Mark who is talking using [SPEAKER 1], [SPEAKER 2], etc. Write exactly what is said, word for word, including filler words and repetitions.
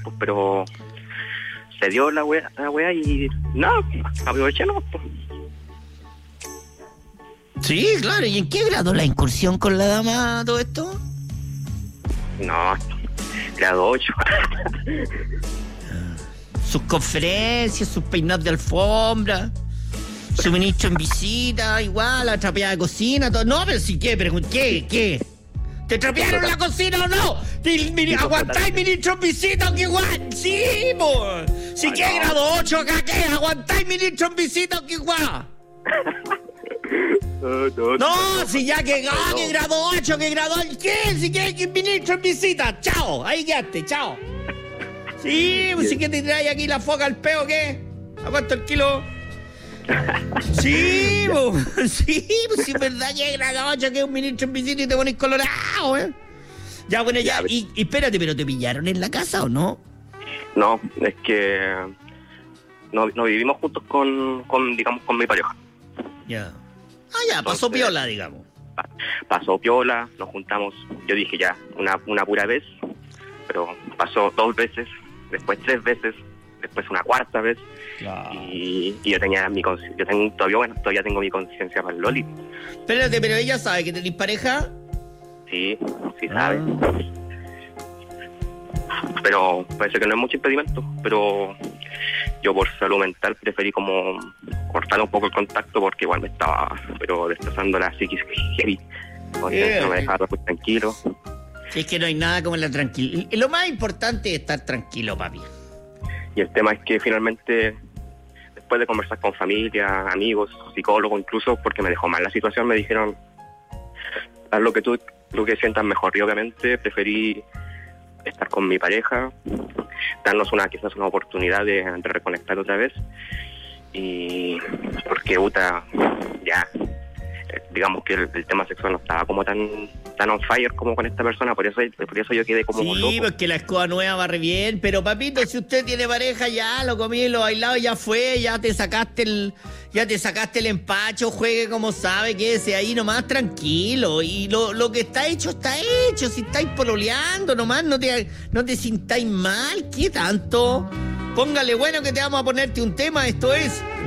[SPEAKER 1] pues, pero se dio la wea, la wea y no, aproveché, no, pues.
[SPEAKER 2] Sí, claro. ¿Y en qué grado la incursión con la dama, todo esto?
[SPEAKER 1] No, grado ocho.
[SPEAKER 2] Sus conferencias, sus peinados de alfombra, su ministro en visita, igual, la trapeada de cocina, todo. No, pero si qué, pero ¿qué? ¿Qué? ¿Te trapearon la cocina o no? ¿Te, mi, ¿Aguantáis ministro en visita o qué guay? Sí, por. Si qué, grado ocho acá, ¿qué? ¿Aguantáis ministro en visita o qué guay?
[SPEAKER 1] No, no,
[SPEAKER 2] no, si ya que, ah, que grado ocho, que grado ocho, ¿qué? Si que hay ministro en visita, chao, ahí quedaste, chao. Sí, pues si que te traes aquí la foca al peo, ¿qué? ¿A cuánto el kilo? Sí, pues, sí, pues si es verdad que hay grado ocho, que es un ministro en visita y te pones colorado, ¿eh? Ya, bueno, ya, y, y espérate, ¿pero te pillaron en la casa o no?
[SPEAKER 1] No, es que no, no vivimos juntos con, con, digamos, con mi pareja.
[SPEAKER 2] Ya. Ah, ya, pasó Entonces, piola, digamos.
[SPEAKER 1] Pasó piola, nos juntamos, yo dije ya, una, una pura vez, pero pasó dos veces, después tres veces, después una cuarta vez, claro. y, y yo tenía mi conciencia, yo tengo, todavía, bueno, todavía tengo mi conciencia para el Loli.
[SPEAKER 2] Espérate, pero ella sabe que tenés pareja.
[SPEAKER 1] Sí, sí sabe. Ah. Pero parece que no es mucho impedimento, pero yo por salud mental preferí como cortar un poco el contacto porque igual me estaba pero destrozando la psiquis heavy. Entonces no me dejaba muy tranquilo.
[SPEAKER 2] Sí, es que no hay nada como la tranquilidad. Lo más importante es estar tranquilo, papi.
[SPEAKER 1] Y el tema es que finalmente, después de conversar con familia, amigos, psicólogos incluso, porque me dejó mal la situación, me dijeron, haz lo que tú, lo que sientas mejor. Y obviamente preferí estar con mi pareja, darnos una quizás una oportunidad de, de reconectar otra vez, y porque Uta ya digamos que el, el tema sexual no estaba como tan tan on fire como con esta persona, por eso por eso yo quedé como
[SPEAKER 2] sí,
[SPEAKER 1] loco.
[SPEAKER 2] Sí, porque la escoba nueva va re bien, pero papito, si usted tiene pareja ya, lo comí, lo bailado, ya fue, ya te sacaste el ya te sacaste el empacho, juegue como sabe, quédese ahí nomás tranquilo, y lo, lo que está hecho, está hecho, si estáis pololeando nomás, no te, no te sintáis mal, ¿qué tanto? Póngale bueno que te vamos a ponerte un tema, esto es